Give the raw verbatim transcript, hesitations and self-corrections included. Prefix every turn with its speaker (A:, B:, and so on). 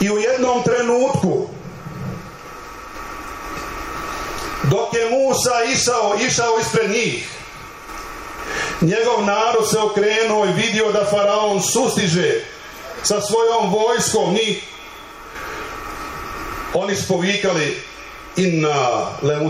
A: I u jednom trenutku, dok je Musa išao, išao ispred njih, njegov narod se okrenuo i vidio da faraon sustiže sa svojom vojskom njih. Oni su povikali inna lemu